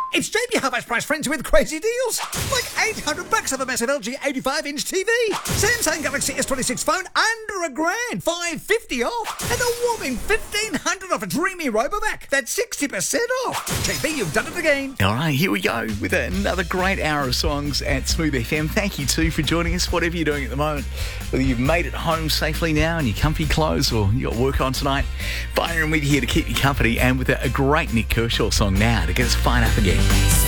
It's JB Hi-Fi's price friends with crazy deals. Like $800 off a massive LG 85-inch TV. Samsung Galaxy S26 phone under $1,000. $550 off. And a whopping $1,500 off a Dreamy Robovac. That's 60% off. JB, you've done it again. All right, here we go with another great hour of songs at Smooth FM. Thank you too for joining us, whatever you're doing at the moment. Whether you've made it home safely now in your comfy clothes or you got work on tonight, Byron with you here to keep you company and with a great Nick Kershaw song now to get us fired up again.